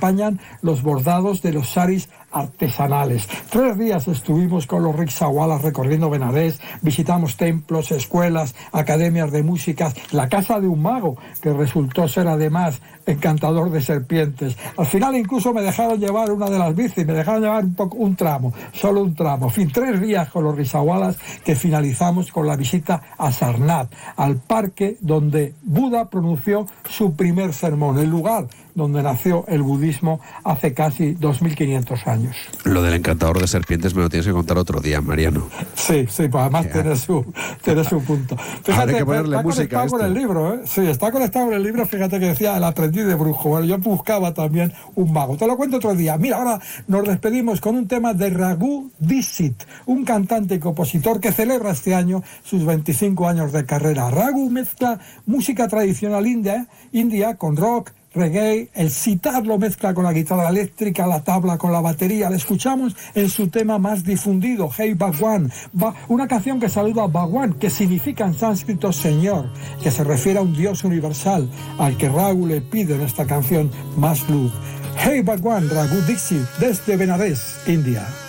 acompañan los bordados de los saris artesanales. 3 días estuvimos con los rickshawalas recorriendo Benarés, visitamos templos, escuelas, academias de música, la casa de un mago que resultó ser además encantador de serpientes. Al final incluso me dejaron llevar una de las bicis, me dejaron llevar un tramo, solo un tramo. En fin, 3 días con los rickshawalas que finalizamos con la visita a Sarnath, al parque donde Buda pronunció su primer sermón, el lugar donde nació el budismo hace casi 2500 años. Lo del encantador de serpientes me lo tienes que contar otro día, Mariano. Sí, pues además tiene su punto. Fíjate, hay que ponerle está música conectado con el libro, ¿eh? Sí, está conectado con el libro, fíjate que decía el aprendiz de brujo. Bueno, yo buscaba también un mago. Te lo cuento otro día. Mira, ahora nos despedimos con un tema de Raghu Dixit, un cantante y compositor que celebra este año sus 25 años de carrera. Raghu mezcla música tradicional india con rock, reggae, el sitar lo mezcla con la guitarra eléctrica, la tabla con la batería. Le escuchamos en su tema más difundido, Hey Bhagwan, una canción que saluda a Bhagwan, que significa en sánscrito Señor, que se refiere a un Dios universal, al que Raghu le pide en esta canción más luz. Hey Bhagwan, Raghu Dixit, desde Benarés, India.